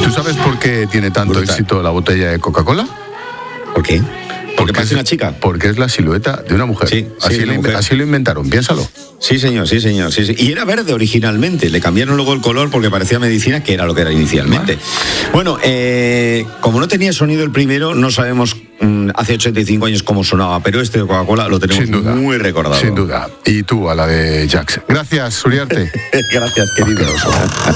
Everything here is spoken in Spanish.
¿Tú sabes por qué tiene tanto Brutal. éxito la botella de Coca-Cola? ¿Por qué? Porque parece una chica. Porque es la silueta de una mujer. Sí, así, una mujer. así lo inventaron, piénsalo. Sí, señor. Sí. Y era verde originalmente. Le cambiaron luego el color porque parecía medicina, que era lo que era inicialmente. Bueno, como no tenía sonido el primero, no sabemos hace 85 años cómo sonaba, pero este de Coca-Cola lo tenemos Sin duda, muy recordado. Sin duda. Y tú a la de Jax. Gracias, Uriarte. Gracias, querido.